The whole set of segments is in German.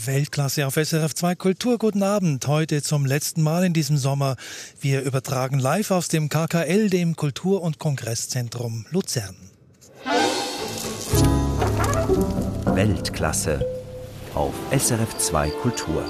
Weltklasse auf SRF 2 Kultur. Guten Abend. Heute zum letzten Mal in diesem Sommer. Wir übertragen live aus dem KKL, dem Kultur- und Kongresszentrum Luzern. Weltklasse auf SRF 2 Kultur.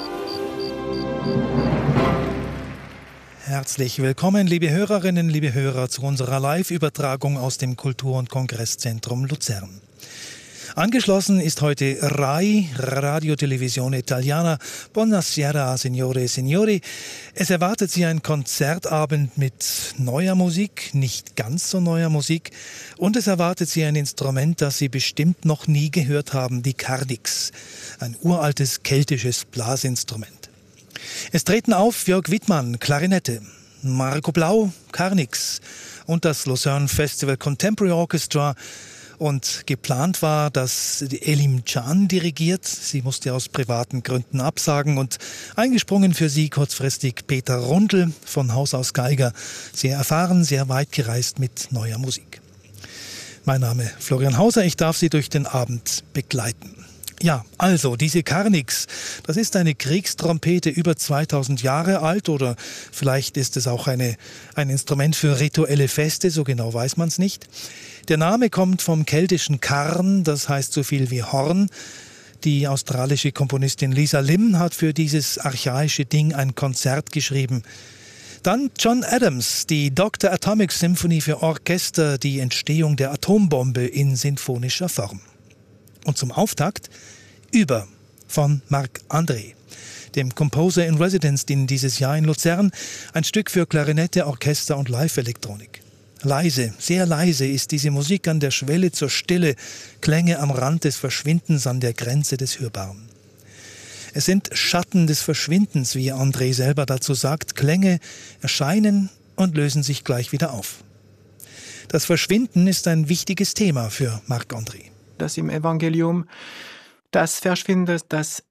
Herzlich willkommen, liebe Hörerinnen, liebe Hörer, zu unserer Live-Übertragung aus dem Kultur- und Kongresszentrum Luzern. Angeschlossen ist heute RAI, Radio Televisione Italiana. Buonasera, Signore e Signori. Es erwartet Sie ein Konzertabend mit neuer Musik, nicht ganz so neuer Musik. Und es erwartet Sie ein Instrument, das Sie bestimmt noch nie gehört haben, die Karnix. Ein uraltes keltisches Blasinstrument. Es treten auf Jörg Wittmann, Klarinette, Marco Blau, Karnix und das Lucerne Festival Contemporary Orchestra. Und geplant war, dass Elim Can dirigiert. Sie musste aus privaten Gründen absagen und eingesprungen für sie kurzfristig Peter Rundl, von Haus aus Geiger. Sehr erfahren, sehr weit gereist mit neuer Musik. Mein Name Florian Hauser, ich darf Sie durch den Abend begleiten. Ja, also diese Karnix, das ist eine Kriegstrompete über 2000 Jahre alt oder vielleicht ist es auch ein Instrument für rituelle Feste, so genau weiß man es nicht. Der Name kommt vom keltischen Karn, das heißt so viel wie Horn. Die australische Komponistin Lisa Lim hat für dieses archaische Ding ein Konzert geschrieben. Dann John Adams, die Dr. Atomic Symphony für Orchester, die Entstehung der Atombombe in sinfonischer Form. Und zum Auftakt Über von Marc-André, dem Composer in Residence dieses Jahr in Luzern, ein Stück für Klarinette, Orchester und Live-Elektronik. Leise, sehr leise ist diese Musik an der Schwelle zur Stille, Klänge am Rand des Verschwindens, an der Grenze des Hörbaren. Es sind Schatten des Verschwindens, wie André selber dazu sagt. Klänge erscheinen und lösen sich gleich wieder auf. Das Verschwinden ist ein wichtiges Thema für Marc-André. Dass im Evangelium das Verschwinden, das